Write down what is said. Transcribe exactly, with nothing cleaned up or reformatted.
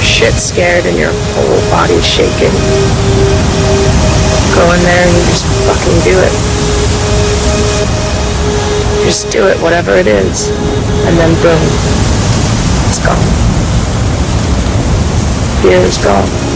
shit scared and your whole body's shaking. Go in there and you just fucking do it. Just do it, whatever it is. And then boom, it's gone. Fear is gone.